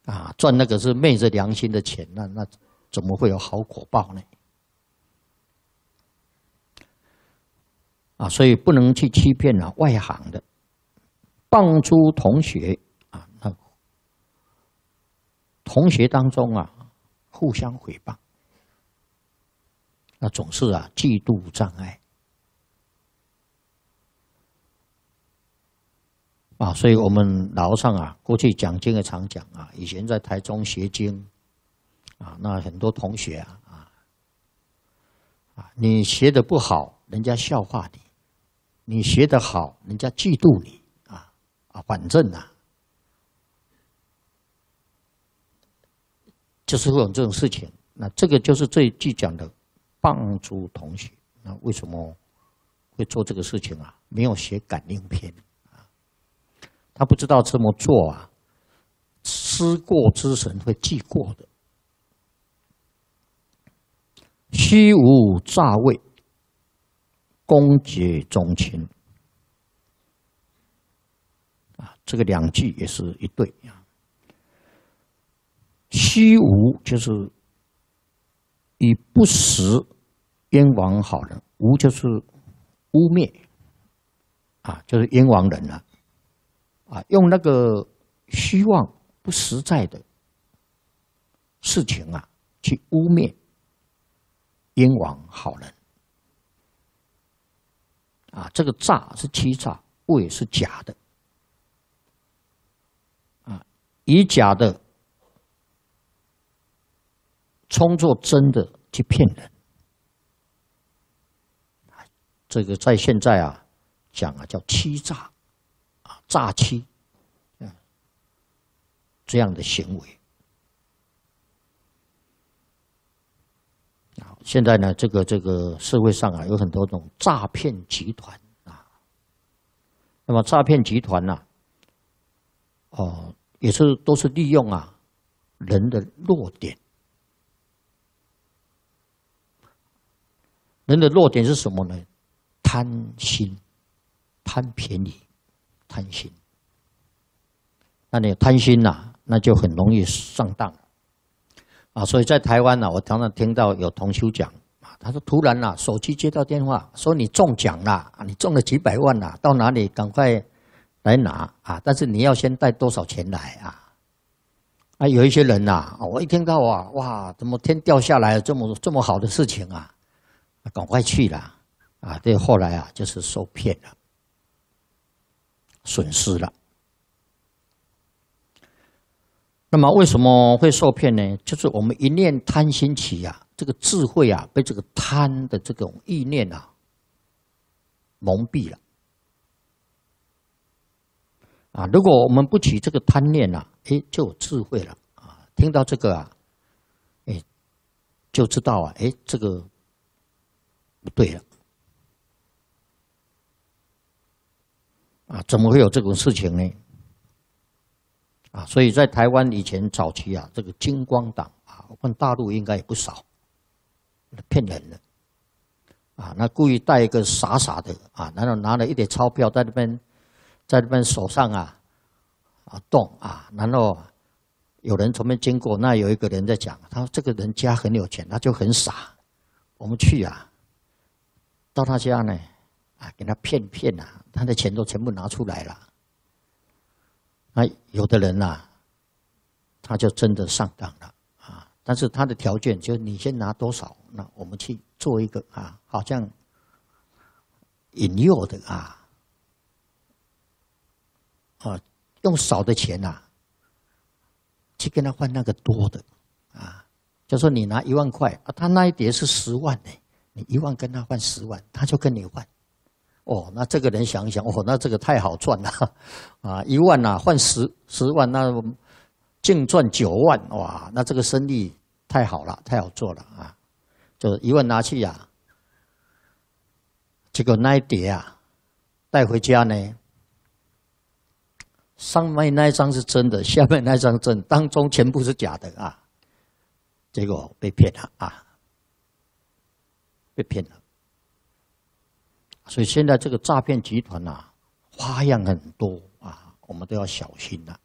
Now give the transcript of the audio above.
啊，赚那个是昧着良心的钱，那怎么会有好果报呢？啊，所以不能去欺骗外行的，帮助同学啊，那同学当中互相诽谤，那总是嫉妒障碍。所以我们老和尚过去讲经也常讲以前在台中学经那很多同学你学的不好，人家笑话你；你学的好，人家嫉妒你反正就是会有这种事情。那这个就是这一句讲的帮助同学。那为什么会做这个事情没有学感应篇。他不知道这么做思过之神会记过的。虚无诈伪，公结宗亲。这个两句也是一对虚无就是以不实冤枉好人，无就是污蔑就是冤枉人了。用那个虚妄不实在的事情去污蔑冤枉好人这个诈是欺诈，伪是假的以假的充作真的去骗人。这个在现在讲叫欺诈。诈欺这样的行为现在呢，这个社会上有很多种诈骗集团那么诈骗集团也是都是利用人的弱点。人的弱点是什么呢？贪心、贪便宜。贪心，那你贪心那就很容易上当所以在台湾我常常听到有同修讲他说突然手机接到电话说你中奖了你中了几百万到哪里赶快来拿但是你要先带多少钱来有一些人我一听到哇怎么天掉下来了这么好的事情赶快去了对，后来就是受骗了。损失了。那么为什么会受骗呢？就是我们一念贪心起这个智慧被这个贪的这种意念蒙蔽了如果我们不起这个贪念就有智慧了听到这个就知道这个不对了怎么会有这种事情呢？所以在台湾以前早期这个金光党我看大陆应该也不少，骗人的那故意带一个傻傻的然后拿了一叠钞票在那边手上动然后有人从那边经过，那有一个人在讲，他说这个人家很有钱，他就很傻，我们去到他家呢给他骗他的钱都全部拿出来了。有的人他就真的上当了但是他的条件就是你先拿多少，那我们去做一个好像引诱的用少的钱去跟他换那个多的就说你拿1万块他那一叠是10万呢，你1万跟他换10万，他就跟你换。那这个人想一想，那这个太好赚了1万换10万，那净赚9万，哇，那这个生意太好了，太好做了就1万拿去结果那一叠带回家呢，上面那一张是真的，下面那一张真的，当中全部是假的结果被骗了被骗了。所以现在这个诈骗集团花样很多我们都要小心了。